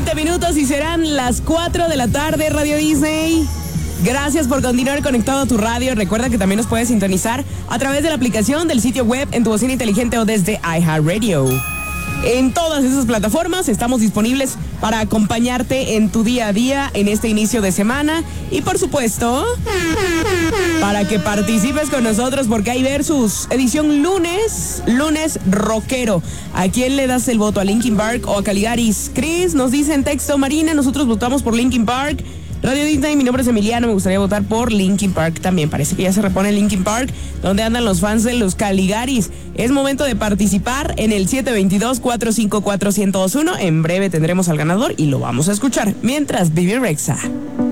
20 minutos y serán las 4 de la tarde, Radio Disney. Gracias por continuar conectado a tu radio. Recuerda que también nos puedes sintonizar a través de la aplicación del sitio web, en tu bocina inteligente o desde iHeartRadio. En todas esas plataformas estamos disponibles para acompañarte en tu día a día en este inicio de semana. Y por supuesto, para que participes con nosotros, porque hay versus edición lunes rockero. ¿A quién le das el voto? ¿A Linkin Park o a Caligaris? Chris nos dice en texto: Marina, nosotros votamos por Linkin Park. Radio Disney, mi nombre es Emiliano, me gustaría votar por Linkin Park también. Parece que ya se repone Linkin Park. ¿Dónde andan los fans de los Caligaris? Es momento de participar en el 722-454-1021. En breve tendremos al ganador y lo vamos a escuchar mientras Vivi Rexha.